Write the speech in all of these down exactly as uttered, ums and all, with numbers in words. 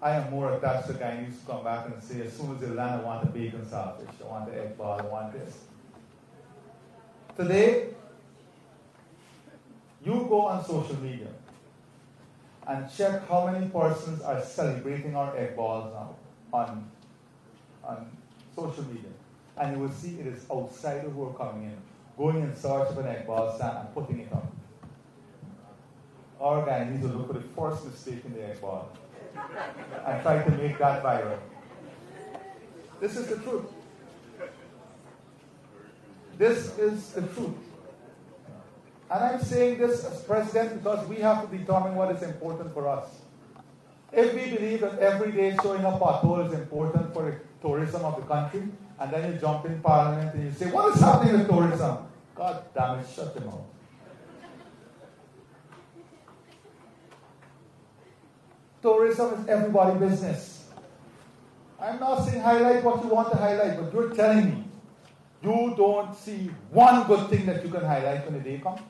I am more attached to Guyanese who come back and say, as soon as they land, I want a bacon saltfish, I want the egg ball, I want this. Today, you go on social media and check how many persons are celebrating our egg balls now on, on social media. And you will see it is outsiders who are coming in, going in search of an egg ball stand and putting it up. Our Guyanese will look for the first mistake in the egg ball and try to make that viral. This is the truth. This is the truth. And I'm saying this as president because we have to determine what is important for us. If we believe that every day showing a pothole is important for the tourism of the country, and then you jump in parliament and you say, what is happening with tourism? God damn it, shut them out. Tourism is everybody's business. I'm not saying highlight what you want to highlight, but you're telling me you don't see one good thing that you can highlight when the day comes.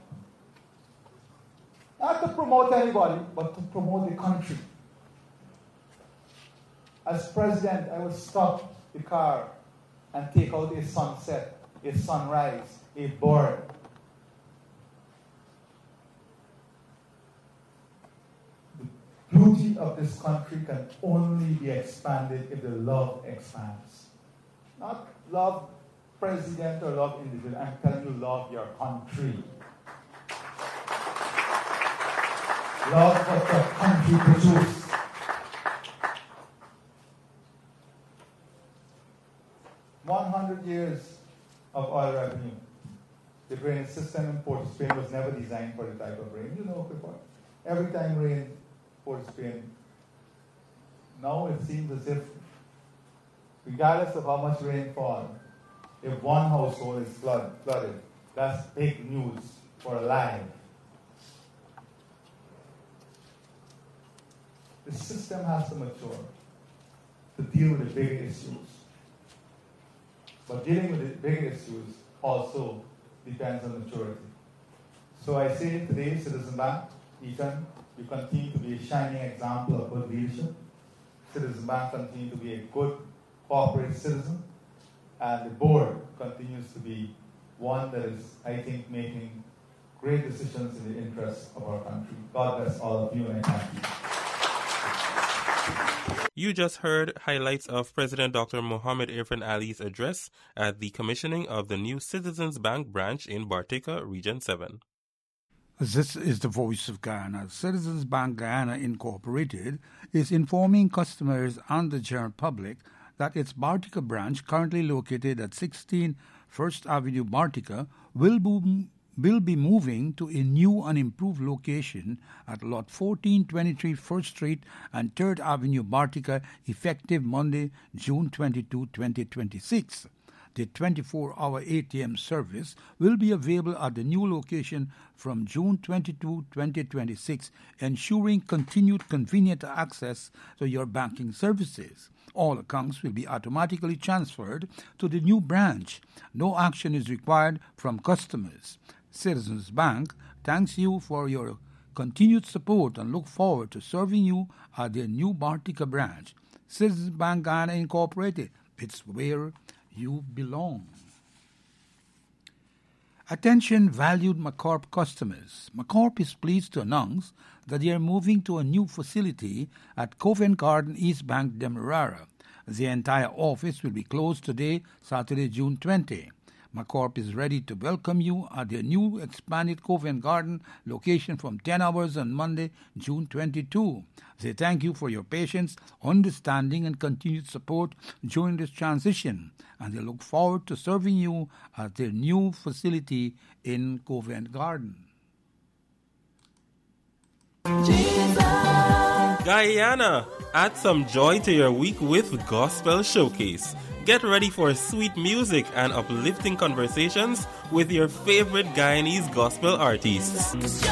Not to promote anybody, but to promote the country. As president, I would stop the car and take out a sunset, a sunrise, a bird. The beauty of this country can only be expanded if the love expands. Not love president or love individual. I'm telling you, love your country. Love what your country produces. one hundred years of oil revenue. The drainage system in Port of Spain was never designed for the type of rain. You know, before. Every time rain, Port of Spain. Now it seems as if, regardless of how much rain falls, if one household is flood, flooded, that's big news for a life. The system has to mature to deal with the big issues. But dealing with the big issues also depends on maturity. So I say today, Citizen Bank, Ethan, you continue to be a shining example of good leadership. Citizen Bank continue to be a good corporate citizen. And the board continues to be one that is, I think, making great decisions in the interest of our country. God bless all of you, and I thank you. You just heard highlights of President Doctor Mohammed Irfan Ali's address at the commissioning of the new Citizens Bank branch in Bartica, Region seven. This is the Voice of Guyana. Citizens Bank Guyana Incorporated is informing customers and the general public that its Bartica branch, currently located at sixteen First Avenue, Bartica, will be, will be moving to a new and improved location at Lot fourteen twenty-three First Street and third Avenue, Bartica, effective Monday, June twenty-second, twenty twenty-six. The twenty-four hour A T M service will be available at the new location from June twenty-second, twenty twenty-six, ensuring continued convenient access to your banking services. All accounts will be automatically transferred to the new branch. No action is required from customers. Citizens Bank thanks you for your continued support and look forward to serving you at their new Bartica branch. Citizens Bank Guyana Incorporated, it's where you belong. Attention valued McCorp customers. McCorp is pleased to announce that they are moving to a new facility at Covent Garden East Bank, Demerara. The entire office will be closed today, Saturday, June twentieth. McCorp is ready to welcome you at their new expanded Covent Garden location from ten hours on Monday, June twenty-second. They thank you for your patience, understanding, and continued support during this transition, and they look forward to serving you at their new facility in Covent Garden. Jesus. Guyana, add some joy to your week with Gospel Showcase. Get ready for sweet music and uplifting conversations with your favorite Guyanese gospel artists.